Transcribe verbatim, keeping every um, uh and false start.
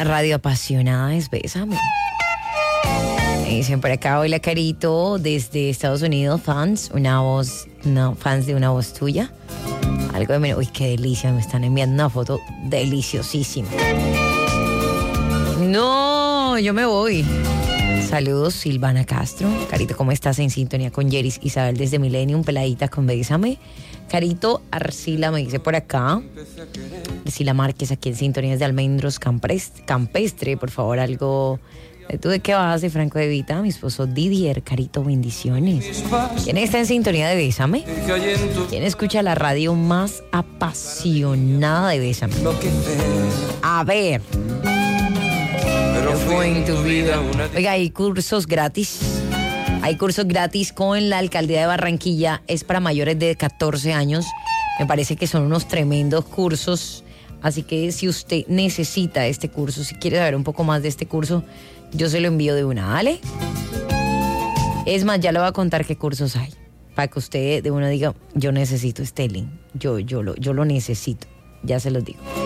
radio apasionada es Bésame. Me dicen por acá, hola Carito, desde Estados Unidos, fans, una voz, no, fans de una voz tuya. Algo de menos, uy, qué delicia, me están enviando una foto deliciosísima. No, yo me voy. Saludos, Silvana Castro. Carito, ¿cómo estás? En sintonía con Yeris Isabel desde Millennium, peladita con Bésame. Carito, Arcila me dice por acá. Arcila Márquez, aquí en sintonías de Almendros Campestre, Campestre, por favor, algo. ¿Tú de qué vas? De Franco de Vita, mi esposo Didier. Carito, bendiciones. ¿Quién está en sintonía de Bésame? ¿Quién escucha la radio más apasionada de Bésame? A ver. Pero fue en tu vida. Oiga, hay cursos gratis. Hay cursos gratis con la alcaldía de Barranquilla. Es para mayores de catorce años. Me parece que son unos tremendos cursos. Así que si usted necesita este curso, si quiere saber un poco más de este curso, yo se lo envío de una, ¿vale? Es más, ya le voy a contar qué cursos hay. Para que usted de uno diga, yo necesito este link. Yo, yo, lo, yo lo necesito. Ya se los digo.